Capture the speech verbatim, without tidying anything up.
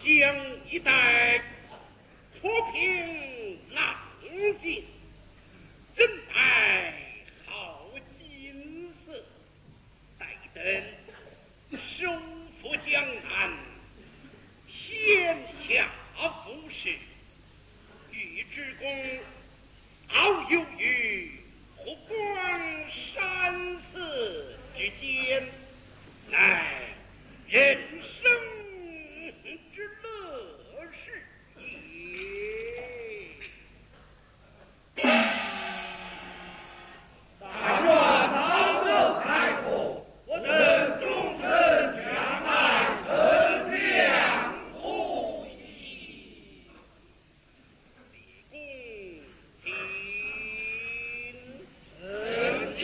将一代脱贫浪尽，怎奈好景色，待等收复江南，天下富士，欲之功，遨游于湖光山色之间，乃人